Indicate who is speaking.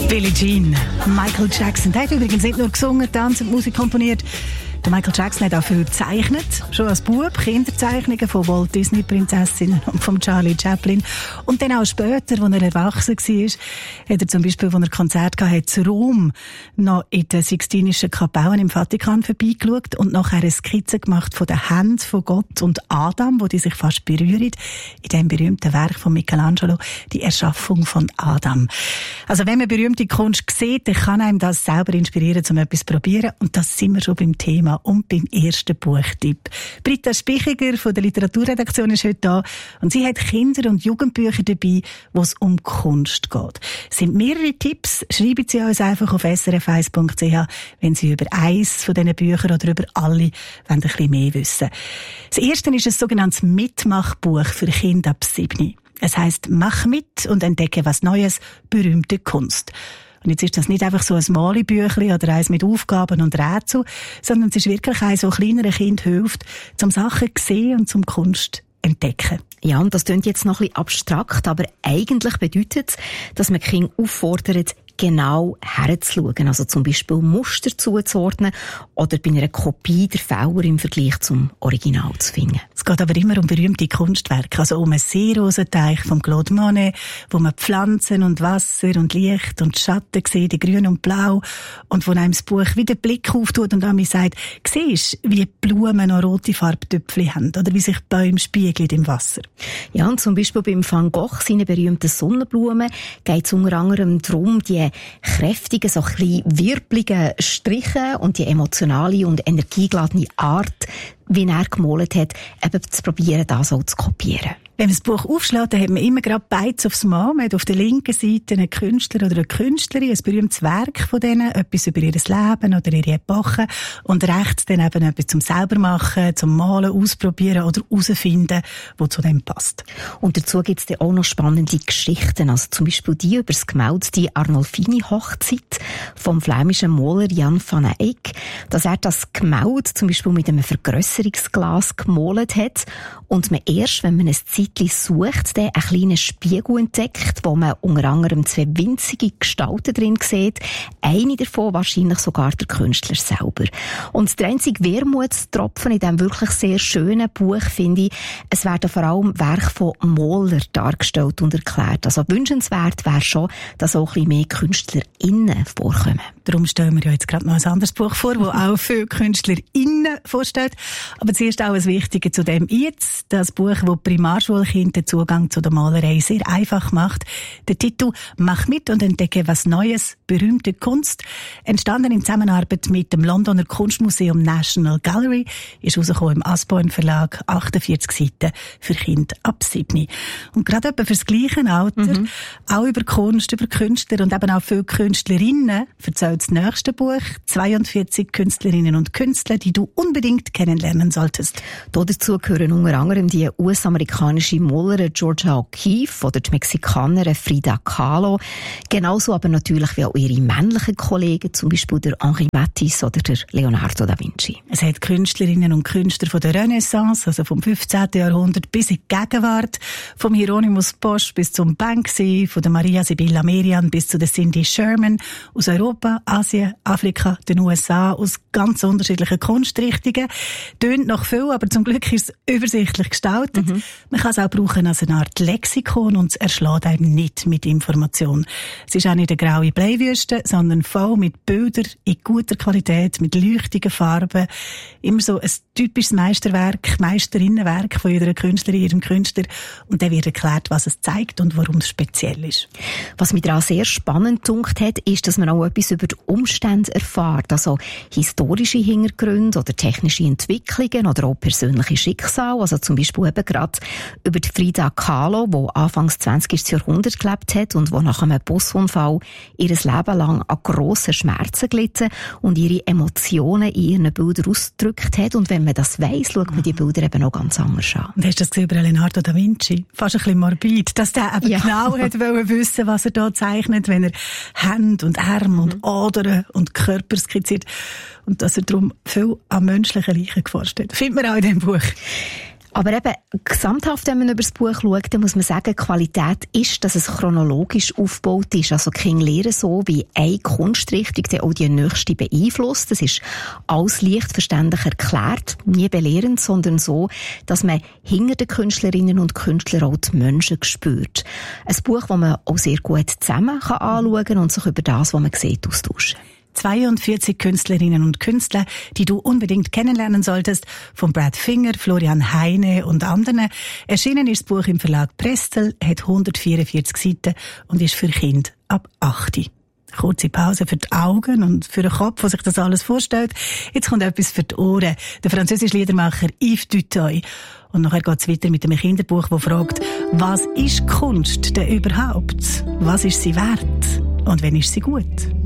Speaker 1: Billie Jean, Michael Jackson. Der hat übrigens nicht nur gesungen, Tanz und Musik komponiert. Der Michael Jackson hat auch viel gezeichnet. Schon als Bub Kinderzeichnungen von Walt Disney Prinzessinnen und von Charlie Chaplin. Und dann auch später, als er erwachsen war, hat er zum Beispiel, als er Konzert hatte, in Rom noch in den Sixtinischen Kapellen im Vatikan vorbeigeschaut und nachher eine Skizze gemacht von den Händen von Gott und Adam, wo die sich fast berühren. In dem berühmten Werk von Michelangelo, die Erschaffung von Adam. Also wenn man berühmte Kunst sieht, dann kann einem das selber inspirieren, um etwas zu probieren. Und das sind wir schon beim Thema und beim ersten Buchtipp. Britta Spichiger von der Literaturredaktion ist heute da und sie hat Kinder- und Jugendbücher dabei, wo es um Kunst geht. Es sind mehrere Tipps, schreiben Sie uns einfach auf srf1.ch, wenn Sie über eins von diesen Büchern oder über alle ein bisschen mehr wissen. Das erste ist ein sogenanntes Mitmachbuch für Kinder ab 7. Es heisst «Mach mit und entdecke was Neues, berühmte Kunst». Und jetzt ist das nicht einfach so ein Malibüchli oder eins mit Aufgaben und Rätsel, sondern es ist wirklich eins, so kleineren Kind hilft, zum Sachen zu sehen und zum Kunst entdecken.
Speaker 2: Ja, und das klingt jetzt noch ein bisschen abstrakt, aber eigentlich bedeutet es, dass man Kinder auffordert, genau herzuschauen, also zum Beispiel Muster zuzuordnen oder bei einer Kopie der Fehler im Vergleich zum Original zu finden.
Speaker 1: Es geht aber immer um berühmte Kunstwerke, also um einen Seerosenteich von Claude Monet, wo man Pflanzen und Wasser und Licht und Schatten sieht, in grün und blau, und wo einem das Buch wieder den Blick auftut und einem sagt, siehst du, wie Blumen noch rote Farbtöpfchen haben oder wie sich Bäume spiegeln im Wasser.
Speaker 2: Ja, und zum Beispiel beim Van Gogh, seinen berühmten Sonnenblumen, geht es unter anderem darum, die kräftigen, so ein bisschen wirbligen Striche und die emotionale und energiegeladene Art, wie er gemalt hat, eben zu probieren, das auch zu kopieren.
Speaker 1: Wenn man das Buch aufschlägt, dann hat man immer gerade beides aufs Mal. Man hat auf der linken Seite einen Künstler oder eine Künstlerin, ein berühmtes Werk von denen, etwas über ihr Leben oder ihre Epoche. Und rechts dann eben etwas zum selber machen, zum Malen, ausprobieren oder herausfinden, was zu dem passt.
Speaker 2: Und dazu gibt es dann auch noch spannende Geschichten. Also zum Beispiel die über das Gemälde «Die Arnolfini-Hochzeit» vom flämischen Maler Jan van Eyck, dass er das Gemälde zum Beispiel mit einem Vergrösserungsglas gemalt hat und man erst, wenn man ein Zeitchen sucht, dann einen kleinen Spiegel entdeckt, wo man unter anderem 2 winzige Gestalten drin sieht. Eine davon wahrscheinlich sogar der Künstler selber. Und der einzige Wermutstropfen in diesem wirklich sehr schönen Buch, finde ich, es werden vor allem Werke von Malern dargestellt und erklärt. Also wünschenswert wäre schon, dass auch ein bisschen mehr KünstlerInnen vorkommen.
Speaker 1: Darum stellen wir ja jetzt gerade noch ein anderes Buch vor, das auch viele KünstlerInnen vorstellt. Aber zuerst auch ein Wichtiges zu dem jetzt. Das Buch, das Primarschulkinder den Zugang zu der Malerei sehr einfach macht. Der Titel «Mach mit und entdecke was Neues, berühmte Kunst», entstanden in Zusammenarbeit mit dem Londoner Kunstmuseum National Gallery, ist rausgekommen im Usborne Verlag, 48 Seiten für Kinder ab 7. Und gerade etwa fürs gleiche Alter, auch über Kunst, über Künstler und eben auch viele Künstlerinnen, erzählt das nächste Buch 42 Künstlerinnen und Künstler, die du unbedingt kennenlernen solltest.
Speaker 2: Dazu gehören unter anderem die US-amerikanische Malerin Georgia O'Keeffe oder die Mexikanerin Frida Kahlo. Genauso aber natürlich wie auch ihre männlichen Kollegen, zum Beispiel der Henri Matisse oder der Leonardo da Vinci.
Speaker 1: Es hat Künstlerinnen und Künstler von der Renaissance, also vom 15. Jahrhundert bis in die Gegenwart, vom Hieronymus Bosch bis zum Banksy, von der Maria Sibylla Merian bis zu der Cindy Sherman, aus Europa, Asien, Afrika, den USA, aus ganz unterschiedlichen Kunstrichtungen. Tönt noch viel, aber zum Glück ist es übersichtlich gestaltet. Man kann es auch brauchen als eine Art Lexikon und es erschlägt einem nicht mit Information. Es ist auch nicht eine graue Bleiwüste, sondern voll mit Bildern in guter Qualität, mit leuchtigen Farben. Immer so ein typisches Meisterwerk, Meisterinnenwerk von jeder Künstlerin, ihrem Künstler. Und dann wird erklärt, was es zeigt und warum es speziell ist.
Speaker 2: Was mich daran sehr spannend gedunkt hat, ist, dass man auch etwas über die Umstände erfährt. Also historische Hintergründe oder technische Entwicklungen oder auch persönliche Schicksale. Also zum Beispiel eben gerade über die Frida Kahlo, die Anfangs 20. Jahrhundert gelebt hat und die nach einem Busunfall ihr Leben lang an grossen Schmerzen gelitten und ihre Emotionen in ihren Bildern ausgedrückt hat. Und wenn man das weiss, schaut man die Bilder eben auch ganz anders an.
Speaker 1: Und hast du das gesehen über Leonardo da Vinci? Fast ein bisschen morbid, dass der eben genau hat wissen, was er da zeichnet, wenn er Hände und Arme und Adern und Körper skizziert. Und dass er darum viel an menschlichen Leichen geforscht hat. Findet man auch in diesem Buch.
Speaker 2: Aber eben, gesamthaft, wenn man über das Buch schaut, dann muss man sagen, die Qualität ist, dass es chronologisch aufgebaut ist. Also Kinder lernen so, wie eine Kunstrichtung dann auch die nächste beeinflusst. Das ist alles leicht verständlich erklärt, nie belehrend, sondern so, dass man hinter den Künstlerinnen und Künstlern auch die Menschen spürt. Ein Buch, das man auch sehr gut zusammen anschauen kann und sich über das, was man sieht, austauschen.
Speaker 1: 42 Künstlerinnen und Künstler, die du unbedingt kennenlernen solltest, von Brad Finger, Florian Heine und anderen. Erschienen ist das Buch im Verlag Prestel, hat 144 Seiten und ist für Kinder ab 8. Kurze Pause für die Augen und für den Kopf, der sich das alles vorstellt. Jetzt kommt etwas für die Ohren. Der französische Liedermacher Yves Dutoy. Und nachher geht es weiter mit einem Kinderbuch, das fragt, was ist Kunst denn überhaupt? Was ist sie wert? Und wann ist sie gut?